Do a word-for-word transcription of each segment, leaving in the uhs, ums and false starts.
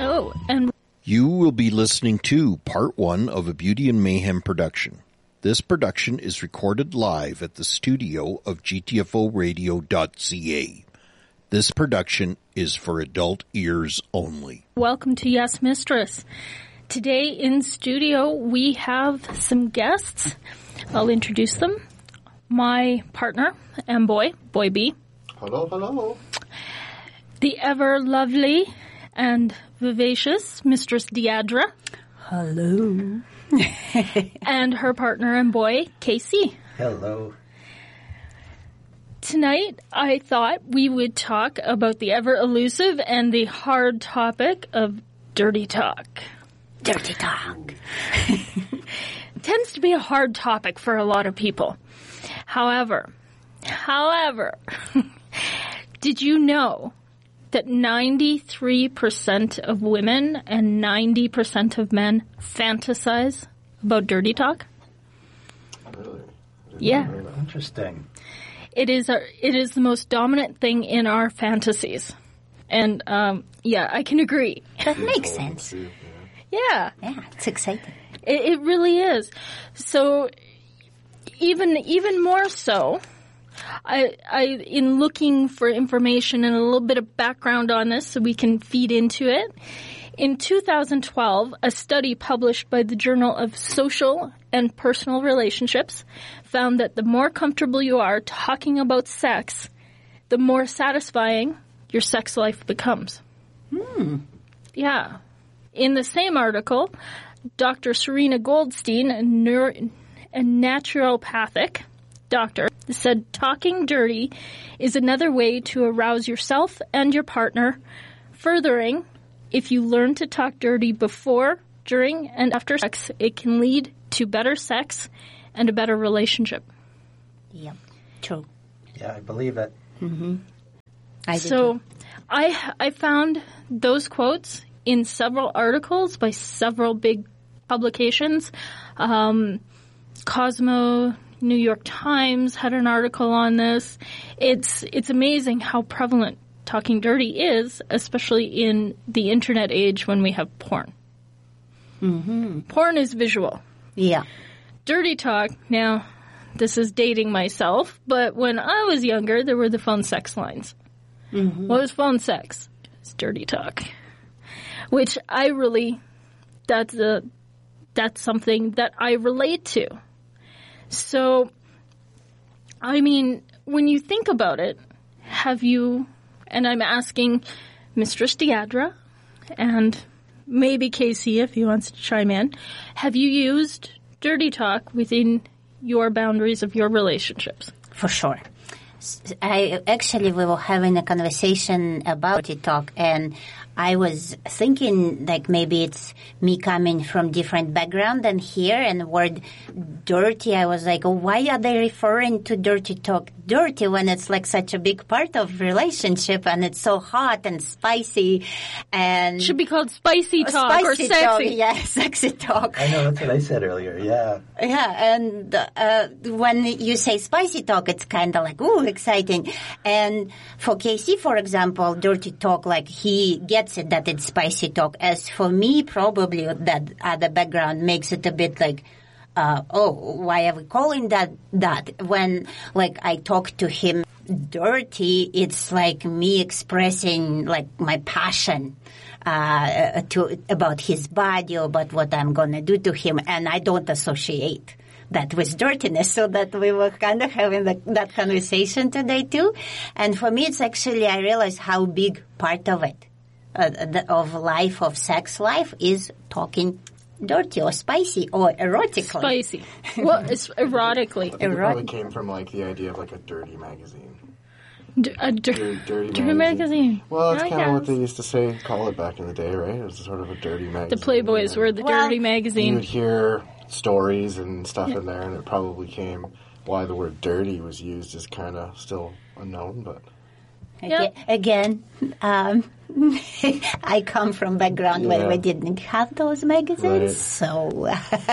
Hello, and you will be listening to part one of a Beauty and Mayhem production. This production is recorded live at the studio of G T F O radio dot C A. This production is for adult ears only. Welcome to Yes Mistress. Today in studio we have some guests. I'll introduce them. My partner and boy, Boy B. Hello, hello. The ever lovely and vivacious Mistress Deidre. Hello. And her partner and boy, Casey. Hello. Tonight, I thought we would talk about the ever elusive and the hard topic of dirty talk. Dirty talk. Tends to be a hard topic for a lot of people. However, however, did you know that ninety-three percent of women and ninety percent of men fantasize about dirty talk? Really? Yeah. Interesting. It is a, it is the most dominant thing in our fantasies. And, um, yeah, I can agree. That makes sense. Yeah. Yeah, it's exciting. It, it really is. So, even, even more so, I, I, in looking for information and a little bit of background on this so we can feed into it, in two thousand twelve, a study published by the Journal of Social and Personal Relationships found that the more comfortable you are talking about sex, the more satisfying your sex life becomes. Hmm. Yeah. In the same article, Doctor Serena Goldstein, a, neuro- a naturopathic doctor, said talking dirty is another way to arouse yourself and your partner, furthering, if you learn to talk dirty before, during, and after sex, it can lead to better sex and a better relationship. Yep, true. Yeah, I believe it. Mm-hmm. I did so, too. I I found those quotes in several articles by several big publications. Um, Cosmo, New York Times had an article on this. It's it's amazing how prevalent talking dirty is, especially in the internet age when we have porn. Mm-hmm. Porn is visual. Yeah. Dirty talk, now, this is dating myself, but when I was younger, there were the phone sex lines. Mm-hmm. What was phone sex? It's dirty talk. Which I really, that's a, that's something that I relate to. So, I mean, when you think about it, have you, and I'm asking Mistress Deidre and maybe Casey if he wants to chime in, have you used dirty talk within your boundaries of your relationships? For sure. I actually, we were having a conversation about dirty talk, and I was thinking like maybe it's me coming from different background than here, and the word dirty, I was like, oh, why are they referring to dirty talk dirty when it's like such a big part of relationship and it's so hot and spicy and should be called spicy talk spicy or sexy. Talk, yeah, sexy talk. I know, that's what I said earlier, yeah. Yeah, and uh, when you say spicy talk, it's kind of like, ooh, exciting. And for Casey, for example, dirty talk, like he gets it that it's spicy talk. As for me, probably that other background makes it a bit like, uh, oh, why are we calling that that? When, like, I talk to him dirty, it's like me expressing, like, my passion uh, to about his body or about what I'm going to do to him, and I don't associate that with dirtiness, so that we were kind of having the, that conversation today too. And for me, it's actually, I realize how big part of it, uh, the, of life, of sex life, is talking dirty or spicy or erotically. Spicy. Well, it's erotically. I think it probably came from like the idea of like a dirty magazine. D- a dir- Dirty, dirty, dirty magazine. magazine. Well, that's I kind of what guess. they used to say, call it back in the day, right? It was sort of a dirty magazine. The Playboys were the Well, dirty You magazine. would hear stories and stuff in there, and it probably came why the word dirty was used is kind of still unknown, but Yep. Again, um, I come from background where Yeah. we didn't have those magazines, Right. so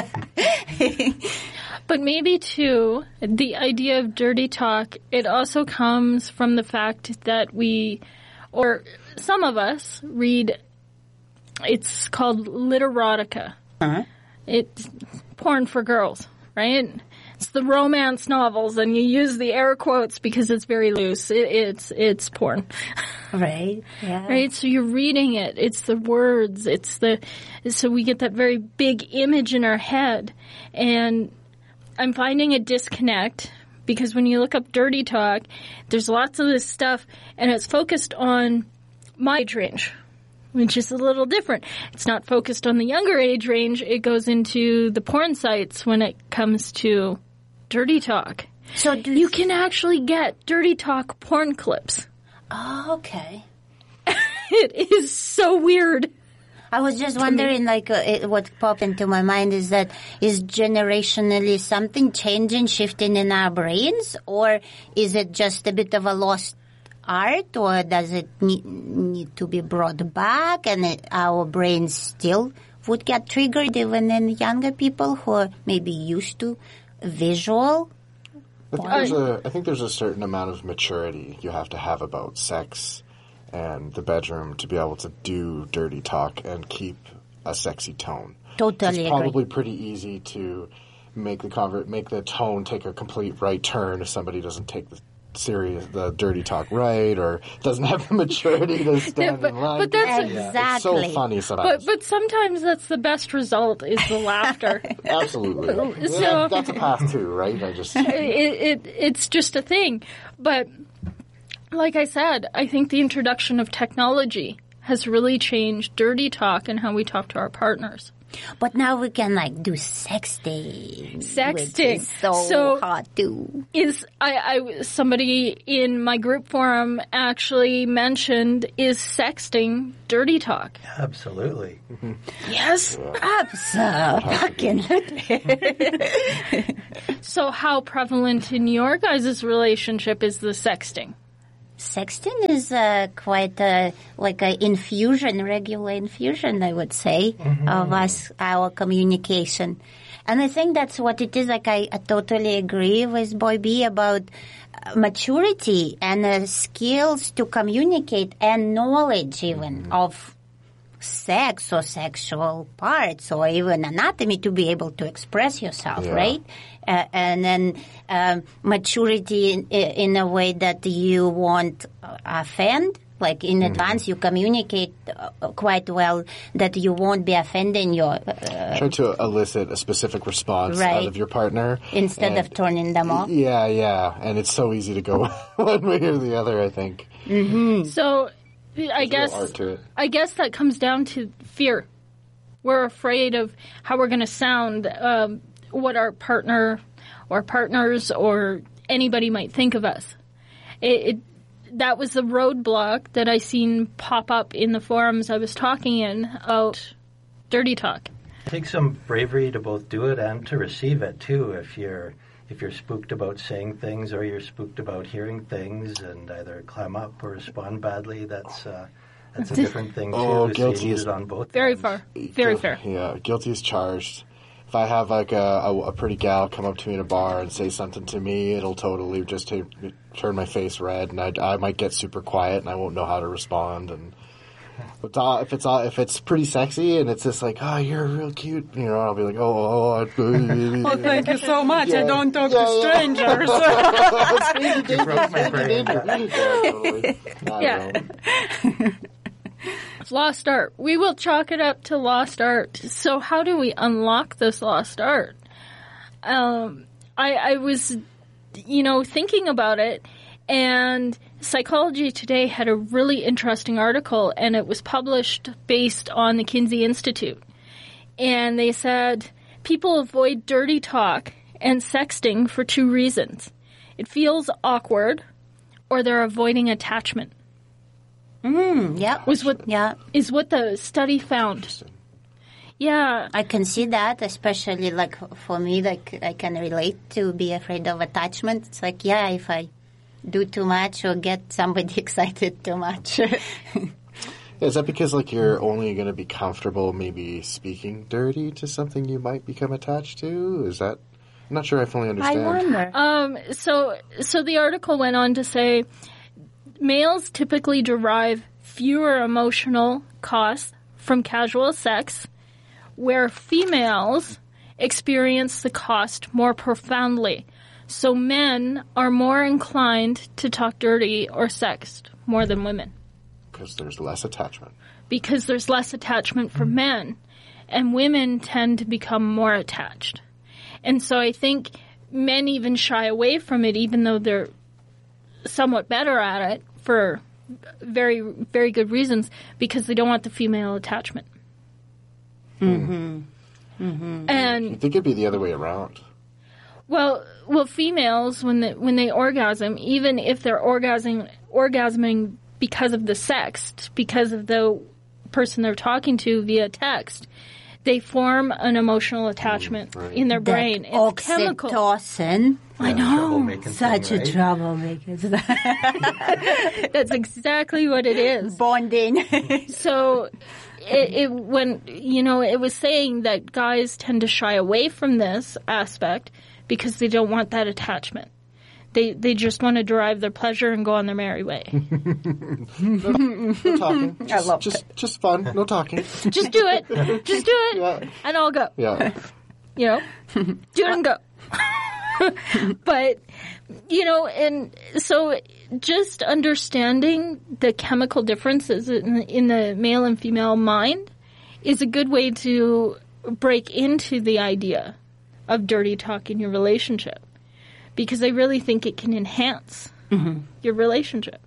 But maybe, too, the idea of dirty talk, it also comes from the fact that we, or some of us, read it's called literotica. Uh-huh. It's porn for girls, right? It's the romance novels, and you use the air quotes because it's very loose. It, it's it's porn, Right. Yeah. right? So you're reading it. It's the words. It's the so we get that very big image in our head, and I'm finding a disconnect because when you look up dirty talk, there's lots of this stuff, and it's focused on my age range, which is a little different. It's not focused on the younger age range. It goes into the porn sites when it comes to dirty talk. So do You can actually get dirty talk porn clips. Oh, okay. It is so weird. I was just wondering, like, uh, it, what popped into my mind is that is generationally something changing, shifting in our brains, or is it just a bit of a lost art, or does it need, need to be brought back, and it, our brains still would get triggered even in younger people who are maybe used to visual? I think, there's a, I think there's a certain amount of maturity you have to have about sex and the bedroom to be able to do dirty talk and keep a sexy tone. Totally It's agree. probably pretty easy to make the convert, make the tone take a complete right turn if somebody doesn't take the serious, the dirty talk right, or doesn't have the maturity to stand but- in line. but that's- It's so Exactly. funny But sometimes. but sometimes that's the best result is the laughter. Absolutely. So- Yeah, that's a path too, right? I just it, it it's just a thing. But like I said, I think the introduction of technology has really changed dirty talk and how we talk to our partners. But now we can, like, do sexting. Which Sexting. is so, So- hot, too. Is I, I somebody in my group forum actually mentioned is sexting dirty talk? Absolutely. Yes. Absolutely. So how prevalent in your guys' relationship is the sexting? Sexting is uh, quite a, like a infusion, regular infusion, I would say, of us, our communication. And I think that's what it is. Like, I, I totally agree with Boy B about uh, maturity and uh, skills to communicate and knowledge even of sex or sexual parts or even anatomy to be able to express yourself, Yeah. right? Uh, and then um, maturity in, in a way that you won't uh, offend. Like in advance, you communicate uh, quite well that you won't be offending your uh, try to elicit a specific response Right. out of your partner instead and- of turning them off. Yeah, yeah, and it's so easy to go one way or the other. I think So I guess art to it. I guess that comes down to fear. We're afraid of how we're going to sound, um, what our partner or partners or anybody might think of us. It, it that was the roadblock that I seen pop up in the forums I was talking in about dirty talk. It takes some bravery to both do it and to receive it too. If you're if you're spooked about saying things or you're spooked about hearing things and either clam up or respond badly, that's uh, that's a different thing too. Oh, so guilty you need is- it on both Very ends. far, very Guil- fair. Yeah, guilty as charged. If I have like a, a, a pretty gal come up to me in a bar and say something to me, it'll totally just ta- turn my face red, and I, I might get super quiet, and I won't know how to respond. And but uh, if it's uh, if it's pretty sexy and it's just like, oh, you're real cute, you know, I'll be like, oh, oh, oh, oh Thank you so much. I Yeah. don't talk Yeah, to yeah. strangers. You broke my brain. yeah, totally. I Yeah. don't know. It's lost art. We will chalk it up to lost art. So how do we unlock this lost art? Um, I, I was, you know, thinking about it, and Psychology Today had a really interesting article, and it was published based on the Kinsey Institute. And they said people avoid dirty talk and sexting for two reasons. It feels awkward, or they're avoiding attachment. Mm, yeah. Was what Yeah. is what the study found. Yeah, I can see that, especially like for me, like I can relate to be afraid of attachment. It's like, yeah, if I do too much or get somebody excited too much. Is that because like you're only going to be comfortable maybe speaking dirty to something you might become attached to? Is that? I'm not sure I fully I understand. wonder. Um, so, so the article went on to say males typically derive fewer emotional costs from casual sex, where females experience the cost more profoundly. So men are more inclined to talk dirty or sext more than women. Because there's less attachment. Because there's less attachment for men, and women tend to become more attached. And so I think men even shy away from it, even though they're somewhat better at it for very, very good reasons, because they don't want the female attachment. Mm-hmm. Mm-hmm. And I think it'd be the other way around. Well, well, females when they when they orgasm, even if they're orgasming orgasming because of the sex, because of the person they're talking to via text, they form an emotional attachment Mm, right. in their That brain. It's chemical. oxytocin. I know. Troublemaking Such thing, a right? troublemaker. That's exactly what it is. Bonding. So, it, it when you know it was saying that guys tend to shy away from this aspect because they don't want that attachment. They they just want to derive their pleasure and go on their merry way. No talking. Just, I love just, just fun. No talking. Just do it. Just do it, Yeah. and I'll go. Yeah. You know, do it and go. But, you know, and so just understanding the chemical differences in, in the male and female mind is a good way to break into the idea of dirty talk in your relationship. Because I really think it can enhance mm-hmm. your relationship.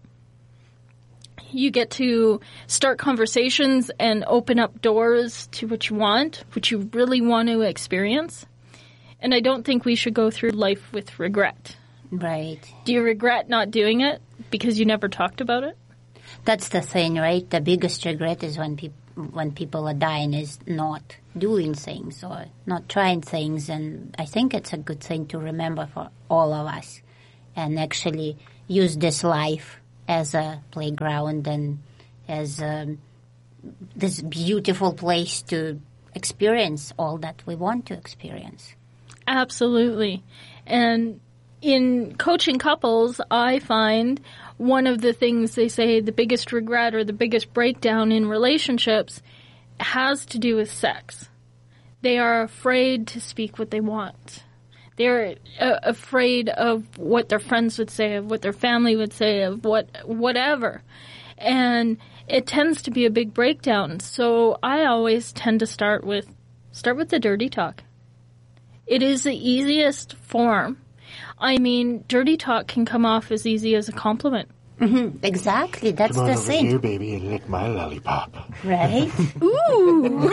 You get to start conversations and open up doors to what you want, what you really want to experience. And I don't think we should go through life with regret. Right. Do you regret not doing it because you never talked about it? That's the thing, right? The biggest regret is when people when people are dying is not doing things or not trying things. And I think it's a good thing to remember for all of us and actually use this life as a playground and as a, this beautiful place to experience all that we want to experience. Absolutely. And in coaching couples, I find one of the things they say the biggest regret or the biggest breakdown in relationships has to do with sex. They are afraid to speak what they want. They're uh, afraid of what their friends would say, of what their family would say, of what whatever. And it tends to be a big breakdown. So I always tend to start with start with the dirty talk. It is the easiest form. I mean, dirty talk can come off as easy as a compliment. Mm-hmm. Exactly. That's Come on the over thing. here, baby, and lick my lollipop. Right? Ooh, ooh,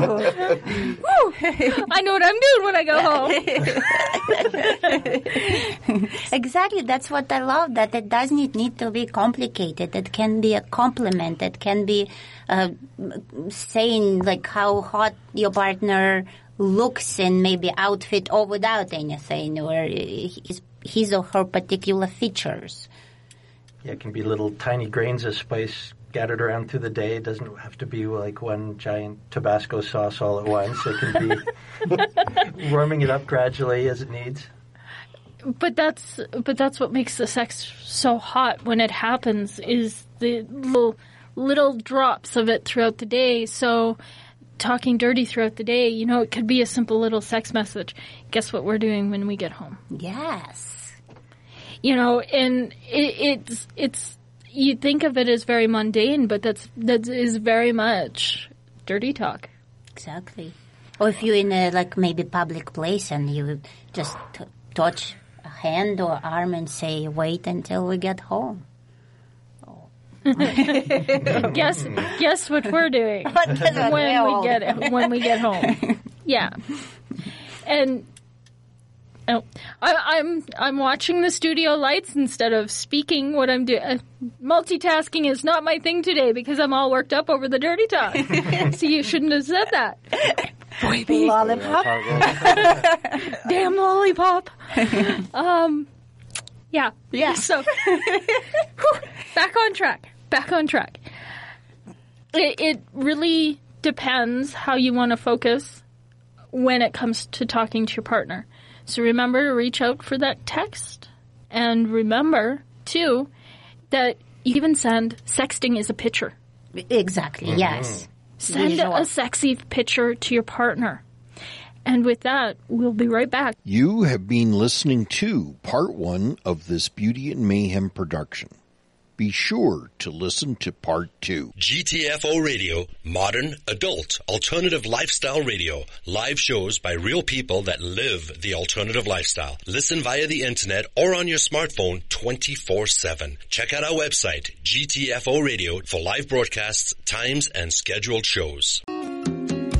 ooh. I know what I'm doing when I go home. Exactly. That's what I love, that it doesn't need to be complicated. It can be a compliment. It can be uh, saying like how hot your partner looks in maybe outfit or without anything, or his, his or her particular features. Yeah, it can be little tiny grains of spice scattered around through the day. It doesn't have to be like one giant Tabasco sauce all at once. It can be warming it up gradually as it needs. But that's but that's what makes the sex so hot when it happens is the little little drops of it throughout the day. So talking dirty throughout the day, you know, it could be a simple little sex message. Guess what we're doing when we get home? Yes. You know, and it, it's it's you think of it as very mundane, but that's that is very much dirty talk. Exactly. Or if you're in a like maybe public place and you just t- touch a hand or arm and say, "Wait until we get home." guess guess what we're doing when we get when we get home. Yeah, and. Oh, I, I'm I'm watching the studio lights instead of speaking what I'm doing. Uh, multitasking is not my thing today because I'm all worked up over the dirty talk. So you shouldn't have said that. Baby. Lollipop. Damn lollipop. um, yeah. Yeah. So whew, back on track. Back on track. It, it really depends how you want to focus when it comes to talking to your partner. So remember to reach out for that text. And remember, too, that you even send sexting is a picture. Exactly, Mm-hmm. yes. Send visual. a sexy picture to your partner. And with that, we'll be right back. You have been listening to part one of this Beauty and Mayhem production. Be sure to listen to part two. G T F O Radio, modern, adult, alternative lifestyle radio. Live shows by real people that live the alternative lifestyle. Listen via the internet or on your smartphone twenty-four seven. Check out our website, G T F O Radio, for live broadcasts, times, and scheduled shows.